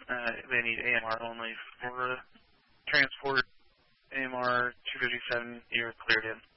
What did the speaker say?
They need AMR only for transport. AMR 257, you're cleared in.